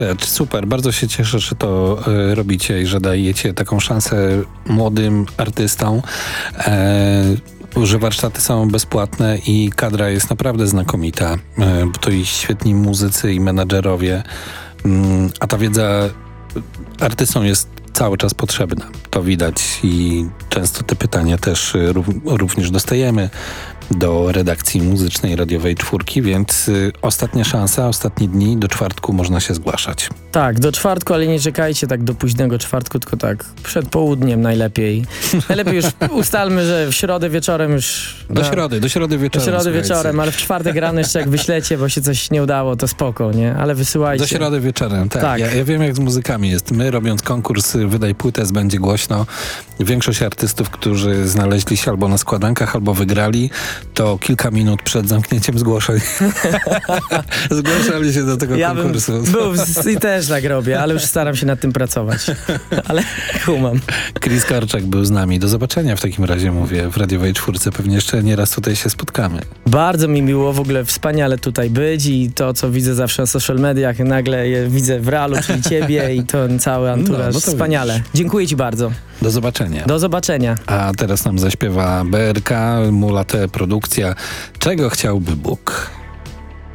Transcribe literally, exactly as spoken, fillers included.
Super, bardzo się cieszę, że to e, robicie i że dajecie taką szansę młodym artystom. E, że warsztaty są bezpłatne i kadra jest naprawdę znakomita. E, bo to i świetni muzycy i menadżerowie, mm, a ta wiedza artystom jest cały czas potrzebna. To widać i często te pytania też rów, również dostajemy do redakcji muzycznej radiowej Czwórki, więc y, ostatnia szansa, ostatnie dni, do czwartku można się zgłaszać. Tak, do czwartku, ale nie czekajcie tak do późnego czwartku, tylko tak przed południem najlepiej. Najlepiej już ustalmy, że w środę wieczorem już... Do na, środy, do środy wieczorem. Do środy słuchajcie. wieczorem, ale w czwartek rano jeszcze jak wyślecie, bo się coś nie udało, to spoko, nie? Ale wysyłajcie. Do środy wieczorem, tak. tak. Ja, ja wiem, jak z muzykami jest. My, robiąc konkurs Wydaj płytę, będzie głośno. Większość artystów, którzy znaleźli się albo na składankach, albo wygrali, to kilka minut przed zamknięciem zgłoszeń zgłaszali się do tego ja konkursu. Bym był i też tak robię, ale już staram się nad tym pracować. Ale kumam. Chris Korczak był z nami. Do zobaczenia w takim razie, mówię, w radiowej Czwórce. Pewnie jeszcze nieraz tutaj się spotkamy. Bardzo mi miło w ogóle wspaniale tutaj być i to, co widzę zawsze na social mediach, nagle je widzę w realu, czyli ciebie i ten cały anturaż. No, no to wspaniale. widzisz. Dziękuję ci bardzo. Do zobaczenia. Do zobaczenia. A teraz nam zaśpiewa B R K, Mulate Produkcja. Czego chciałby Bóg?